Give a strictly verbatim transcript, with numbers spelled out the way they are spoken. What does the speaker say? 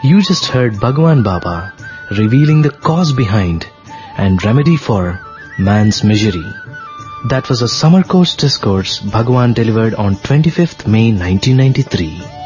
You just heard Bhagwan Baba revealing the cause behind and remedy for man's misery. That was a summer course discourse Bhagwan delivered on twenty-fifth May nineteen ninety-three.